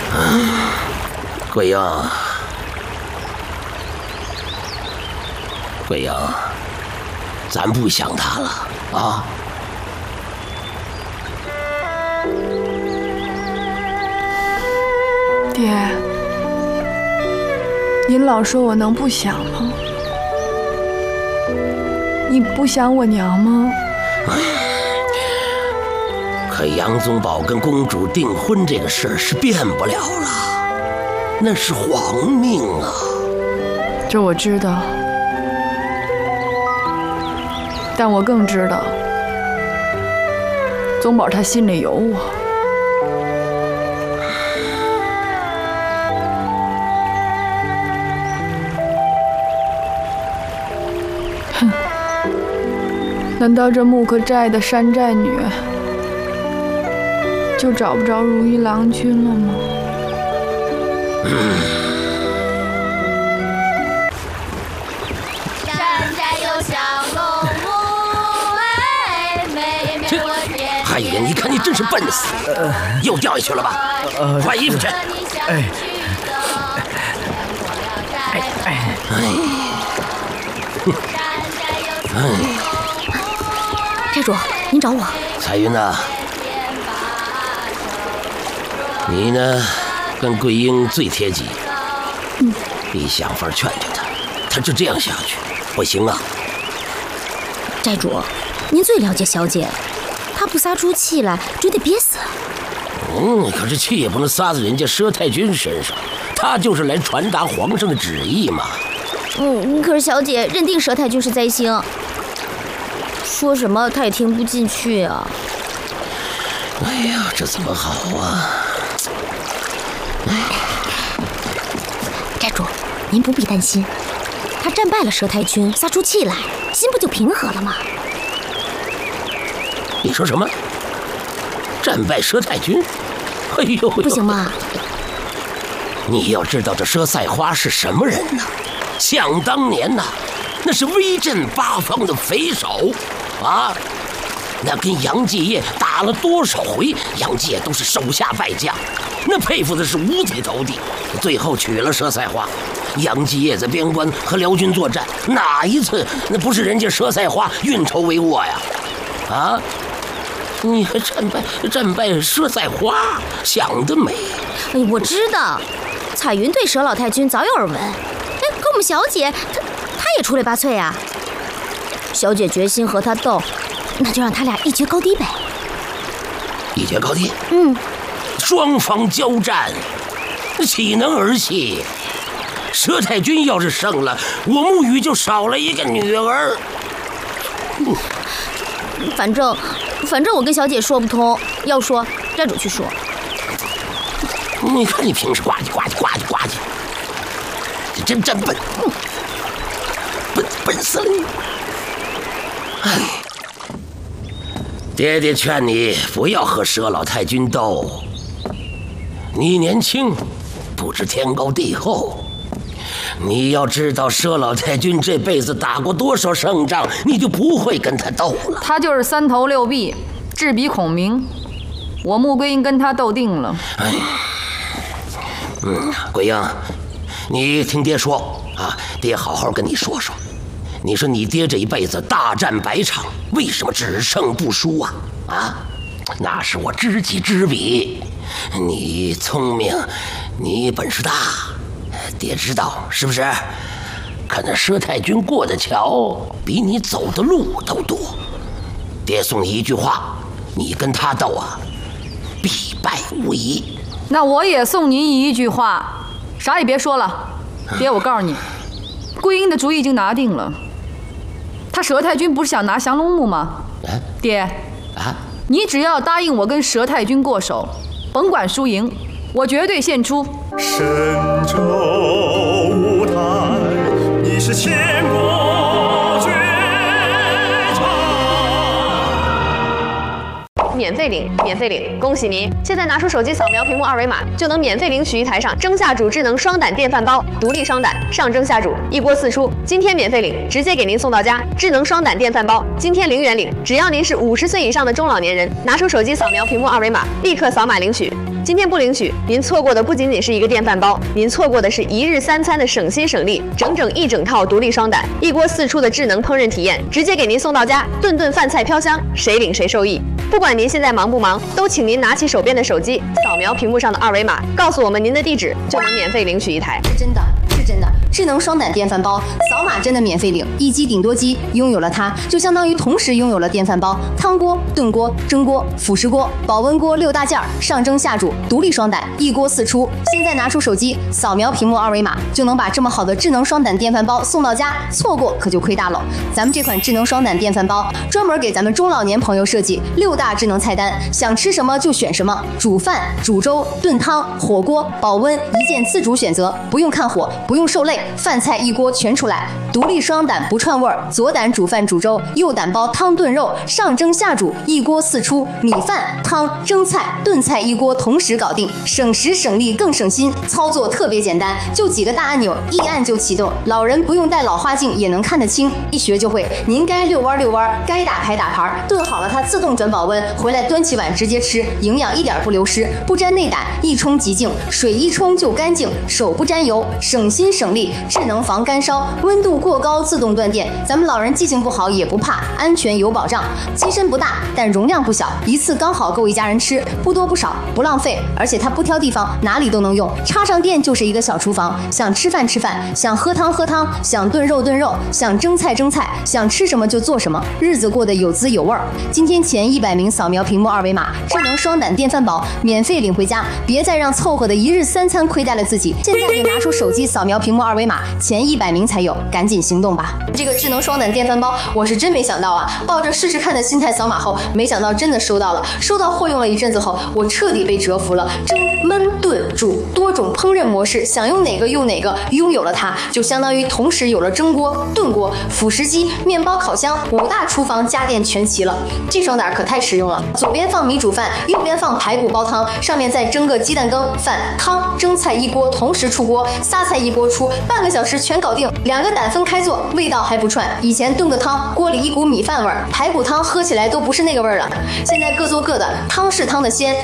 桂英，桂英，咱不想他了啊！ 爹，您老说我能不想吗？你不想我娘吗？ 可杨宗保跟公主订婚这个事儿是变不了了，那是皇命啊。 这我知道，但我更知道，宗保他心里有我。哼，难道这木克寨的山寨女就找不着如意郎君了吗？ 海爷，你看你真是笨死，又掉下去了吧？换衣服去。 寨主，您找我。 彩云呐，你呢，跟桂英最贴己。你想法劝劝他，他就这样下去不行啊。 寨主，您最了解小姐，她不撒出气来，准得憋死。 可是气也不能撒在人家佘太君身上，他就是来传达皇上的旨意嘛。 可是小姐认定佘太君是灾星，说什么她也听不进去啊。 哎呀，这怎么好啊？ 寨主，您不必担心，他战败了佘太君，撒出气来，心不就平和了吗？ 你说什么？战败佘太君？哎呦， 不行吗？ 你要知道这佘赛花是什么人呢？想当年呐，那是威震八方的匪首啊！那跟杨继业打了多少回，杨继业都是手下败将，那佩服的是五体投地。最后娶了佘赛花，杨继业在边关和辽军作战，哪一次那不是人家佘赛花运筹帷幄呀？啊！你还战败佘赛花，想得美！ 哎，我知道，彩云对佘老太君早有耳闻。可我们小姐她也出类拔萃啊！小姐决心和他斗，那就让他俩一决高低呗。 一决高低？双方交战，岂能儿戏？佘太君要是胜了，我沐雨就少了一个女儿。 反正我跟小姐说不通，要说寨主去说。 你看你平时呱唧呱唧呱唧呱唧，你真笨，笨死了你！哎，爹爹劝你不要和佘老太君斗，你年轻，不知天高地厚。你要知道佘老太君这辈子打过多少胜仗，你就不会跟他斗了。 他就是三头六臂，智比孔明，我穆桂英跟他斗定了。 桂英，你听爹说啊，爹好好跟你说说。你说你爹这一辈子大战百场，为什么只胜不输啊？那是我知己知彼。你聪明，你本事大，爹知道是不是？可那佘太君过的桥比你走的路都多。爹送你一句话，你跟他斗啊，必败无疑。 那我也送您一句话，啥也别说了。爹，我告诉你，桂英的主意已经拿定了。他佘太君不是想拿降龙木吗？爹，你只要答应我跟佘太君过手，甭管输赢，我绝对献出。 神州舞台，你是千古绝唱。 免费领，免费领！恭喜您！现在拿出手机扫描屏幕二维码，就能免费领取一台上蒸下煮智能双胆电饭煲，独立双胆，上蒸下煮，一锅四出。今天免费领，直接给您送到家。智能双胆电饭煲，今天0元领，只要您是50岁以上的中老年人，拿出手机扫描屏幕二维码，立刻扫码领取。 今天不领取，您错过的不仅仅是一个电饭煲，您错过的是一日三餐的省心省力，整整一整套独立双胆，一锅四出的智能烹饪体验，直接给您送到家，顿顿饭菜飘香，谁领谁受益。不管您现在忙不忙，都请您拿起手边的手机，扫描屏幕上的二维码，告诉我们您的地址，就能免费领取一台。 是真的，是真的。智能双胆电饭煲，扫码真的免费领，一机顶多机，拥有了它，就相当于同时拥有了电饭煲、汤锅、炖锅、蒸锅、辅食锅、保温锅6大件，上蒸下煮，独立双胆，一锅四出。现在拿出手机，扫描屏幕二维码，就能把这么好的智能双胆电饭煲送到家，错过可就亏大了。咱们这款智能双胆电饭煲专门给咱们中老年朋友设计6大智能菜单，想吃什么就选什么，煮饭、煮粥、炖汤、火锅、保温，一键自主选择，不用看火，不用受累。饭菜一锅全出来，独立双胆不串味儿，左胆煮饭煮粥，右胆煲汤炖肉，上蒸下煮，一锅四出，米饭、汤、蒸菜、炖菜一锅同时搞定，省时省力更省心，操作特别简单，就几个大按钮，一按就启动，老人不用戴老花镜也能看得清，一学就会。您该遛弯遛弯，该打牌打牌，炖好了它自动转保温，回来端起碗直接吃，营养一点不流失，不沾内胆，一冲即净，水一冲就干净，手不沾油，省心省力。智能防干烧，温度过高自动断电，咱们老人记性不好也不怕，安全有保障。机身不大，但容量不小，一次刚好够一家人吃，不多不少，不浪费，而且它不挑地方，哪里都能用，插上电就是一个小厨房，想吃饭吃饭，想喝汤喝汤，想炖肉炖肉，想蒸菜蒸菜，想吃什么就做什么，日子过得有滋有味儿。今天前100名扫描屏幕二维码，智能双胆电饭煲免费领回家，别再让凑合的一日三餐亏待了自己，现在就拿出手机扫描屏幕二维码，前100名才有，赶紧行动吧！这个智能双胆电饭煲，我是真没想到啊！抱着试试看的心态扫码后，没想到真的收到了。收到货用了一阵子后，我彻底被折服了。蒸、焖、炖、煮多种烹饪模式，想用哪个用哪个，拥有了它，就相当于同时有了蒸锅、炖锅、辅食机、面包烤箱5大厨房家电全齐了。这双胆可太实用了，左边放米煮饭，右边放排骨煲汤，上面再蒸个鸡蛋羹、饭、汤、蒸菜一锅同时出锅，仨菜一锅出，半个小时全搞定。2个胆分开做，味道还不串。以前炖个汤，锅里一股米饭味儿，排骨汤喝起来都不是那个味儿了。现在各做各的，汤是汤的鲜，